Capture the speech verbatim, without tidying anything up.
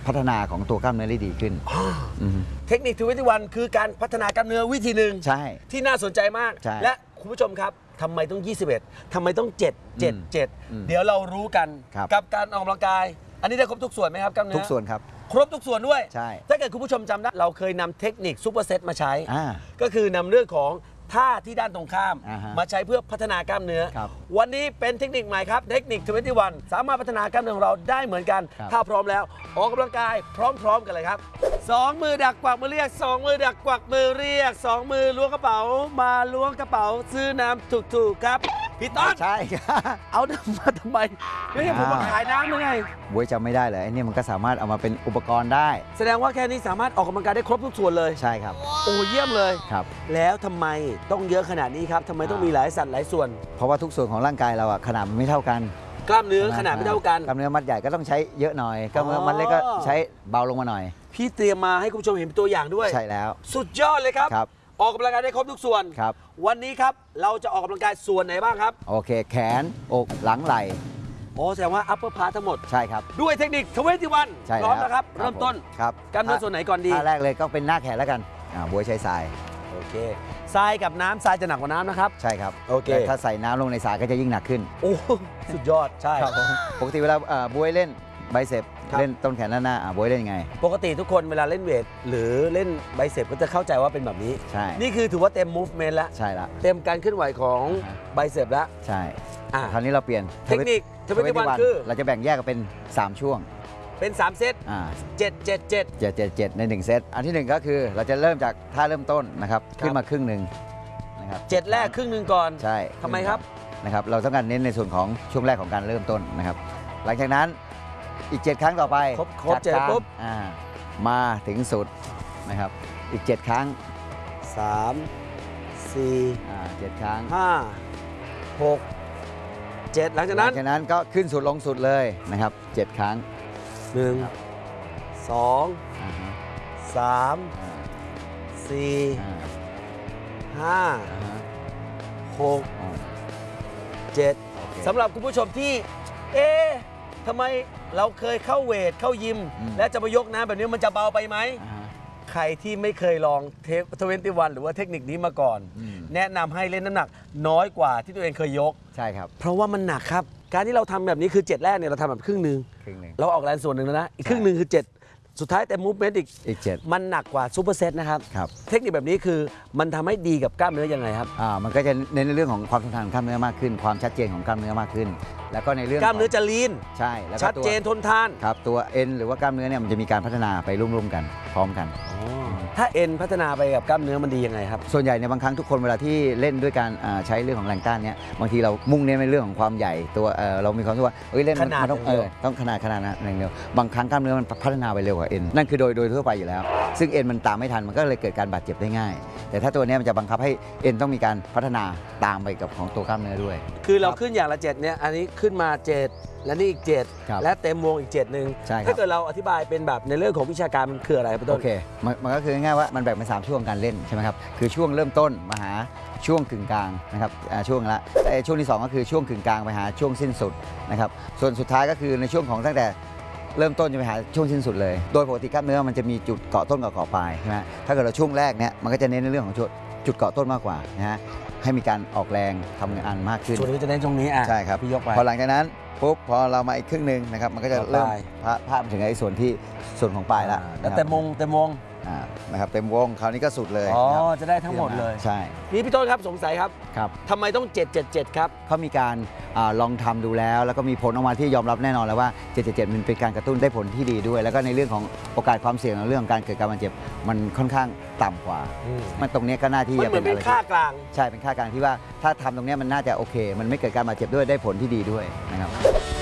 พัฒนาของตัวกล้ามเนื้อได้ดีขึ้นเทคนิคทเวนตี้วันคือการพัฒนากล้ามเนื้อวิธีหนึ่งใช่ที่น่าสนใจมากและคุณผู้ชมครับทำไมต้องยี่สิบเอ็ดทำไมต้องเจ็ด เจ็ด เจ็ดเดี๋ยวเรารู้กันกับการออกกำลังกายอันนี้ได้ครบทุกส่วนไหมครับกล้ามเนื้อทุกส่วนครับครบทุกส่วนด้วยใช่ถ้าเกิดคุณผู้ชมจำได้เราเคยนำเทคนิคซูเปอร์เซตมาใช้ก็คือนำเรื่องของท่าที่ด้านตรงข้ามมาใช้เพื่อพัฒนากล้ามเนื้อวันนี้เป็นเทคนิคใหม่ครับเทคนิคทเวนตี้วันสามารถพัฒนากล้ามเนื้อของเราได้เหมือนกันถ้าพร้อมแล้วออกกำลังกายพร้อมๆกันเลยครับสองมือดักกวักมือเรียกสองมือดักกวักมือเรียกสองมือล้วงกระเป๋ามาล้วงกระเป๋าซื้อน้ำถูกๆครับพี่ต้นใช่เอาน้ำมาทำไมไม่ใช่ผมมาขายน้ำหรือไงบวยจำไม่ได้เลยไอ้นี่มันก็สามารถเอามาเป็นอุปกรณ์ได้แสดงว่าแค่นี้สามารถออกกำลังกายได้ครบทุกส่วนเลยใช่ครับโอ้เยี่ยมเลยครับแล้วทำไมต้องเยอะขนาดนี้ครับทำไมต้องมีหลายสัดหลายส่วนเพราะว่าทุกส่วนของร่างกายเราอะขนาดมันไม่เท่ากันกล้ามเนื้อขนาดไม่เท่ากันกล้ามเนื้อมัดใหญ่ก็ต้องใช้เยอะหน่อยกล้ามเนื้อมัดเล็กก็ใช้เบาลงมาหน่อยพี่เตรียมมาให้คุณผู้ชมเห็นตัวอย่างด้วยใช่แล้วสุดยอดเลยครับออกกำลังกายได้ครบทุกส่วนครับวันนี้ครับเราจะออกกำลังกายส่วนไหนบ้างครับโอเคแขนอกหลังไหล่โอ้แสดงว่า upper part ทั้งหมดใช่ครับด้วยเทคนิคทเวนตี้วันพร้อมนะครับเริ่มต้นครับกล้ามเนื้อส่วนไหนก่อนดีท่าแรกเลยก็เป็นหน้าแขนแล้วกันอ่าบวยใช้ทรายโอเคทรายกับน้ำทรายจะหนักกว่าน้ำนะครับใช่ครับโอเคถ้าใส่น้ำลงในทรายก็จะยิ่งหนักขึ้นโอ้สุดยอดใช่ปกติเวลาบวยเล่นไบเซปเล่นต้นแขนด้านหน้าบวยเล่นยังไงปกติทุกคนเวลาเล่นเวทหรือเล่นไบเซปก็จะเข้าใจว่าเป็นแบบนี้ใช่นี่คือถือว่าเต็ม movement แล้วใช่ละเต็มการเคลื่อนไหวของไบเซปแล้วใช่คราวนี้เราเปลี่ยนเทคนิคทเวนตี้วันคือเราจะแบ่งแยกกันเป็นสามช่วงเป็นสามเซตเจ็ด เจ็ด เจ็ดเจ็ด เจ็ด เจ็ดในหนึ่งเซตอันที่หนึ่งก็คือเราจะเริ่มจากท่าเริ่มต้นนะครับขึ้นมาครึ่งหนึ่งนะครับเจ็ดแรกครึ่งหนึ่งก่อนใช่ทำไมครับนะครับเราต้องการเน้นในส่วนของช่วงแรกของการเริ่มต้นนะครับหลังจากนั้นอีกเจ็ดครั้งต่อไปครบครบเจ็ดปุ๊บมาถึงสุดนะครับอีกเจ็ดครั้งสามสี่เจ็ดครั้งห้าหกเจ็ดหลังจากนั้นหลังจากนั้นก็ขึ้นสุดลงสุดเลยนะครับเจ็ดครั้งหนึ่งสองสามสี่ห้าหกเจ็ดสำหรับคุณผู้ชมที่เอ๊ะทำไมเราเคยเข้าเวทเข้ายิมและจะมายกน้ำแบบนี้มันจะเบาไปไหมใครที่ไม่เคยลองเทปทเวนตี้วันหรือว่าเทคนิคนี้มาก่อนแนะนำให้เล่นน้ำหนักน้อยกว่าที่ตัวเองเคยยกใช่ครับเพราะว่ามันหนักครับการที่เราทำแบบนี้คือเจ็ดแรกเนี่ยเราทำแบบครึ่งหนึ่งเราออกแรงส่วนหนึ่งแล้วนะอีกครึ่งหนึ่งคือเจ็ดสุดท้ายแต่มูฟเมนต์อีกอีกเจ็ดมันหนักกว่าซูเปอร์เซตนะครับครับเทคนิคแบบนี้คือมันทำให้ดีกับกล้ามเนื้อยังไงครับอ่ามันก็จะเน้นในเรื่องของความทนทานกล้ามเนื้อมากขึ้นความชัดเจนของกล้ามเนื้อมากขึ้นแล้วก็ในเรื่องกล้ามเนื้อจะลีนใช่แล้วชัดเจนทนทานครับตัวเอ็นหรือว่ากล้ามเนื้อเนี่ยมันจะมีการพัฒนาไปร่วมๆกันพร้อมกันถ้าเอ็นพัฒนาไปกับกล้ามเนื้อมันดียังไงครับส่วนใหญ่ในบางครั้งทุกคนเวลาที่เล่นด้วยการใช้เรื่องของแรงต้านเนี่ยบางทีเรามุ่งเน้นในเรื่องของความใหญ่ตัวเรามีความรู้สึกว่าเอ้ยเล่นมันต้องเออต้องขนาดขนาดนั้นอย่างเดียวบางครั้งกล้ามเนื้อมันพัฒนาไปเร็วกว่าเอ็นนั่นคือโดยโดยทั่วไปอยู่แล้วซึ่งเอ็นมันตามไม่ทันมันก็เลยเกิดการบาดเจ็บได้ง่ายแต่ถ้าตัวนี้มันจะบังคับให้เอ็นต้องมีการพัฒนาตามไปกับของตัวกล้ามเนื้อด้วยคือเราขึ้นอย่างละเจ็ดเนี่ยอันนี้ขึ้นมาเจ็ดและนี่อีกเจ็ดและเต็มวงอีกเจ็ดหนึ่งถ้าเกิดเราอธิบายเป็นแบบในเรื่องของวิชาการมันคืออะไรครับต้นโอเคมันก็คือง่ายว่ามันแบ่งเป็นสามช่วงการเล่นใช่ไหมครับคือช่วงเริ่มต้นมาหาช่วงกึ่งกลางนะครับช่วงละช่วงที่สองก็คือช่วงกึ่งกลางไปหาช่วงสิ้นสุดนะครับส่วนสุดท้ายก็คือในช่วงของตั้งแต่เริ่มต้นจะไปหาช่วงสิ้นสุดเลยโดยปกติกล้ามเนื้อมันจะมีจุดเกาะต้นกับเกาะปลายใช่ไหมถ้าเกิดเราช่วงแรกเนี่ยมันก็จะเน้นในเรื่องของจุดเกาะต้นมากกว่านะฮะให้มีการออกแรงทำงานมากขึ้นส่วนนี้จะเน้นตรงนี้อ่ะใช่ครับพี่ยกไปพอหลังจากนั้นปุ๊บพอเรามาอีกครึ่งหนึ่งนะครับมันก็จะเริ่มภาพถึงไอ้ส่วนที่ส่วนของปลายละแล้วเต็มวงเต็มวงนะครับเต็มวงคราวนี้ก็สุดเลยอ๋อจะได้ทั้งหมดเลยใช่นี่พี่ต้นครับสงสัยครับครับทำไมต้องเจ็ด เจ็ด เจ็ดครับเขามีการลองทำดูแล้วแล้วก็มีผลออกมาที่ยอมรับแน่นอนแล้วว่าเจ็ด เจ็ด เจ็ดมันเป็นการกระตุ้นได้ผลที่ดีด้วยแล้วก็ในเรื่องของโอกาสความเสี่ยงในเรื่องของการเกิดการบาดเจ็บมันค่อนข้างต่ำกว่ามันตรงนี้ก็น่าที่จะเป็นอะไรค่ากลางใช่เป็นค่ากลางที่ว่าถ้าทำตรงนี้มันน่าจะโอเคมันไม่เกิดการบาดเจ็บด้วยได้ผลที่ดีด้วยนะครับ